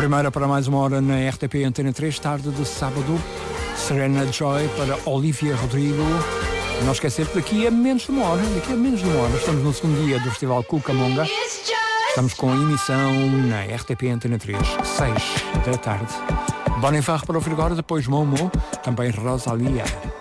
primeira para mais uma hora na RTP Antena 3, tarde de sábado. Serena Joy para Olivia Rodrigo. Não esquecer que daqui a menos de uma hora, estamos no segundo dia do Festival Cucamonga. Estamos com a emissão na RTP Antena 3, 6 da tarde. Bonifar para ouvir agora, depois Momo, também Rosalia.